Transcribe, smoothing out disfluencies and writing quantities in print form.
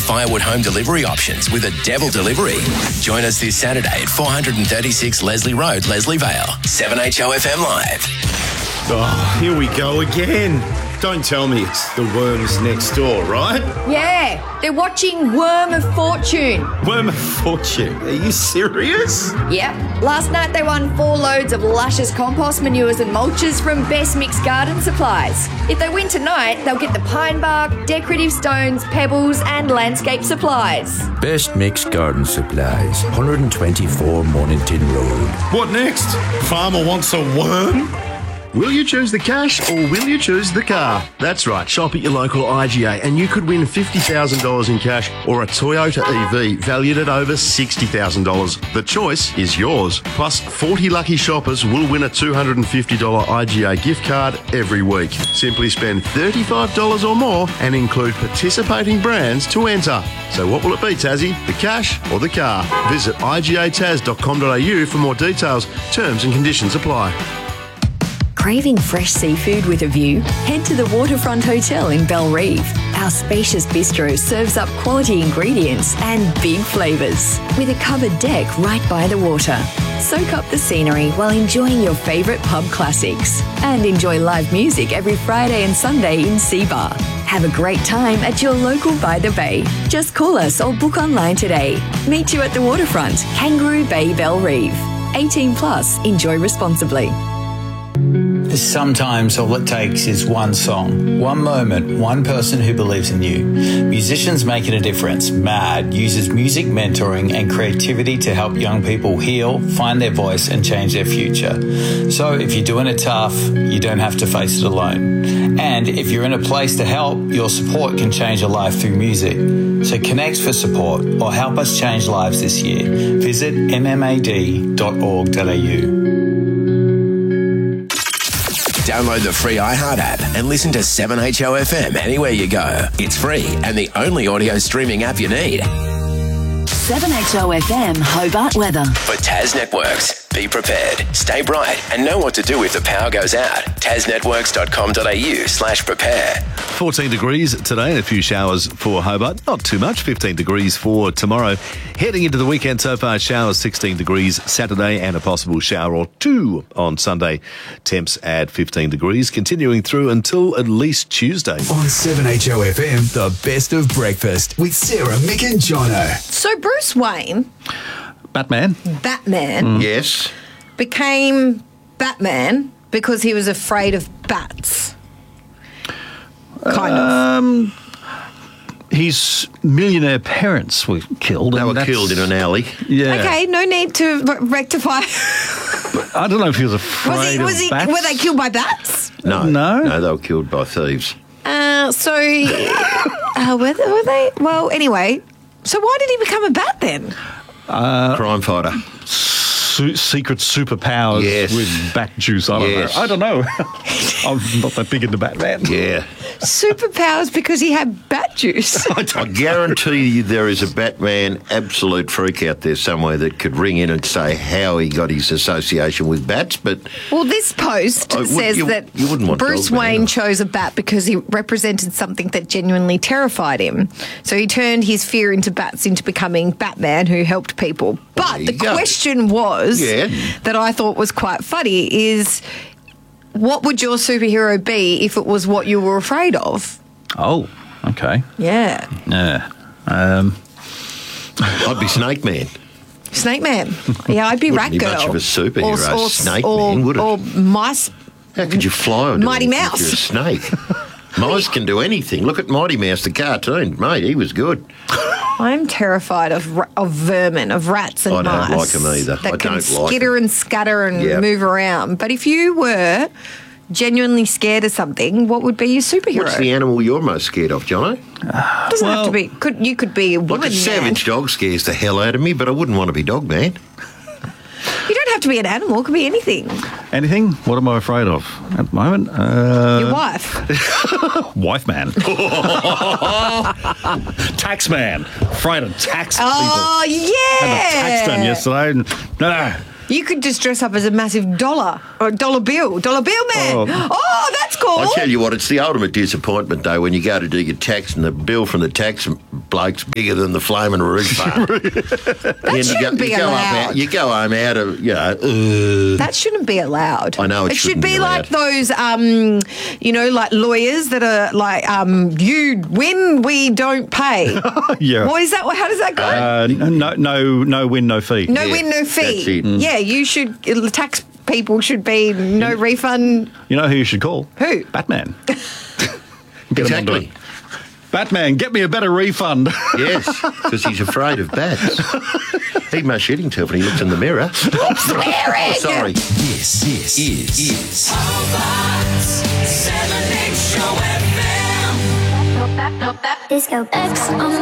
firewood home delivery options with a Devil Delivery. Join us this Saturday at 436 Leslie Road, Leslie Vale. 7HOFM Live. Oh, here we go again. Don't tell me it's the worms next door, right? Yeah, they're watching Worm of Fortune. Worm of Fortune? Are you serious? Yep. Last night they won 4 loads of luscious compost manures and mulches from Best Mixed Garden Supplies. If they win tonight, they'll get the pine bark, decorative stones, pebbles and landscape supplies. Best Mixed Garden Supplies, 124 Mornington Road. What next? Farmer wants a worm? Will you choose the cash or will you choose the car? That's right, shop at your local IGA and you could win $50,000 in cash or a Toyota EV valued at over $60,000. The choice is yours. Plus, 40 lucky shoppers will win a $250 IGA gift card every week. Simply spend $35 or more and include participating brands to enter. So what will it be, Tassie? The cash or the car? Visit igataz.com.au for more details. Terms and conditions apply. Craving fresh seafood with a view? Head to the Waterfront Hotel in Bellerive. Our spacious bistro serves up quality ingredients and big flavours with a covered deck right by the water. Soak up the scenery while enjoying your favourite pub classics and enjoy live music every Friday and Sunday in Sea Bar. Have a great time at your local By the Bay. Just call us or book online today. Meet you at the Waterfront, Kangaroo Bay, Bellerive. 18 plus, enjoy responsibly. Sometimes all it takes is one song, one moment, one person who believes in you. Musicians Making a Difference, MAD, uses music mentoring and creativity to help young people heal, find their voice and change their future. So if you're doing it tough, you don't have to face it alone. And if you're in a place to help, your support can change a life through music. So connect for support or help us change lives this year. Visit mmad.org.au. Download the free iHeart app and listen to 7HOFM anywhere you go. It's free and the only audio streaming app you need. 7HOFM Hobart weather. For Tas Networks, be prepared, stay bright and know what to do if the power goes out. tasnetworks.com.au/prepare. 14 degrees today and a few showers for Hobart. Not too much, 15 degrees for tomorrow. Heading into the weekend so far, showers 16 degrees Saturday and a possible shower or two on Sunday. Temps at 15 degrees, continuing through until at least Tuesday. On 7HOFM, the best of breakfast with Sarah, Mick and Jono. So Bruce Wayne... Batman? Yes. became Batman because he was afraid of bats. Kind of. His millionaire parents were killed. They were killed in an alley. Yeah. Okay, no need to rectify. I don't know if he was afraid of bats. Were they killed by bats? No, they were killed by thieves. Were they? Well, anyway. So why did he become a bat then? Crime fighter. Secret superpowers with bat juice. I don't know. I'm not that big into Batman. Yeah. Superpowers because he had bat juice. I guarantee you there is a Batman absolute freak out there somewhere that could ring in and say how he got his association with bats, but... Well, this post says that Bruce Wayne chose a bat because he represented something that genuinely terrified him. So he turned his fear into bats into becoming Batman who helped people. But the question was, that I thought was quite funny, is what would your superhero be if it was what you were afraid of? Oh, okay. Yeah. Yeah. I'd be Snake Man. Snake Man. Yeah, I'd be Rat Girl. Wouldn't be much of a superhero, Snake Man, would it? Or Mice. How could you fly on Mighty Mouse. You're a snake. Mice can do anything. Look at Mighty Mouse, the cartoon. Mate, he was good. I'm terrified of vermin, of rats and mice. I don't like them either. That can skitter and scatter and move around. But if you were genuinely scared of something, what would be your superhero? What's the animal you're most scared of, Jono? Doesn't have to be. You could be a woman. Like a savage dog scares the hell out of me, but I wouldn't want to be Dog Man. You don't have to be an animal. It could be anything. Anything? What am I afraid of at the moment? Your wife. Wife man. Tax man. Afraid of tax people. Oh, yeah. Had the tax done yesterday. You could just dress up as a massive dollar bill man. Oh, that's cool. I tell you what, it's the ultimate disappointment, though, when you go to do your tax and the bill from the tax bloke's bigger than the flaming refund. That shouldn't be allowed. You go home out of, That shouldn't be allowed. I know it should be like those, like lawyers that are like, you win, we don't pay. Yeah. What is that? How does that go? No win, no fee. No win, no fee. That's it. Yeah, you should. The tax people should be no refund. You know who you should call? Who? Batman. Exactly. Batman, get me a better refund. Yes, because he's afraid of bats. He must shit himself when he looks in the mirror. Stop swearing! Oh, sorry. This is Hobart's 7 Show FM. Disco X on